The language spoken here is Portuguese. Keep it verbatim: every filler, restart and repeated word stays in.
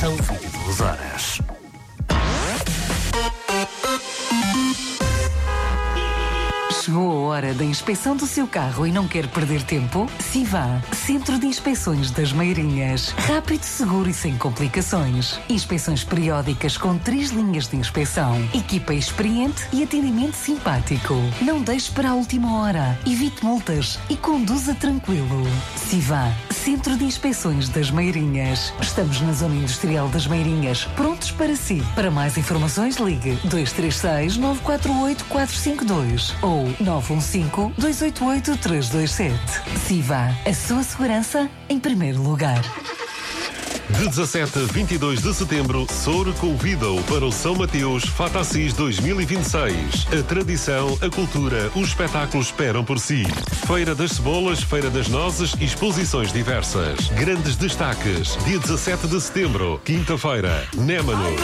São vinte e duas horas. Chegou a hora da inspeção do seu carro e não quer perder tempo? Siva, Centro de Inspeções das Meirinhas. Rápido, seguro e sem complicações. Inspeções periódicas com três linhas de inspeção. Equipa experiente e atendimento simpático. Não deixe para a última hora. Evite multas e conduza tranquilo. Siva, Centro de Inspeções das Meirinhas. Estamos na Zona Industrial das Meirinhas, prontos para si. Para mais informações, ligue dois três seis, nove quatro oito, quatro cinco dois ou nove um cinco, dois oito oito, três dois sete. Siva, a sua segurança em primeiro lugar. De dezassete a vinte e dois de setembro, Soure convida-o para o São Mateus Fata-Assis dois mil e vinte e seis. A tradição, a cultura, os espetáculos esperam por si. Feira das Cebolas, Feira das Nozes e exposições diversas. Grandes destaques. Dia dezassete de setembro, quinta-feira, Némanos.